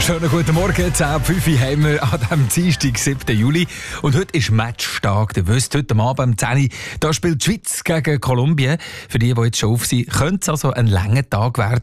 Schönen guten Morgen, 10:05 Uhr haben wir an diesem Dienstag, 7. Juli. Und heute ist Matchtag. Ihr wisst, heute Abend um 10 Uhr, da spielt die Schweiz gegen Kolumbien. Für die jetzt schon auf sind, könnte es also ein langer Tag werden.